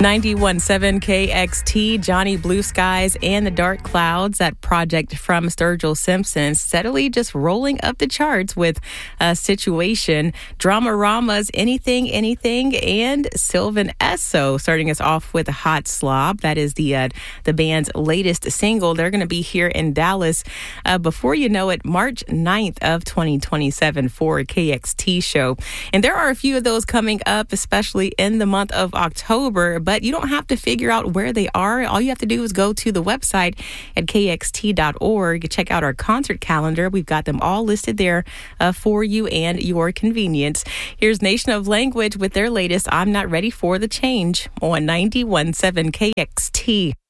91.7 KXT, Johnny Blue Skies and the Dark Clouds. That project from Sturgill Simpson steadily just rolling up the charts with Situation, Dramarama's Anything, Anything, and Sylvan Esso starting us off with Hot Slob. That is the band's latest single. They're going to be here in Dallas before you know it, March 9th of 2027 for a KXT show. And there are a few of those coming up, especially in the month of October, but you don't have to figure out where they are. All you have to do is go to the website at kxt.org. Check out our concert calendar. We've got them all listed there for you and your convenience. Here's Nation of Language with their latest I'm Not Ready for the Change on 91.7 KXT.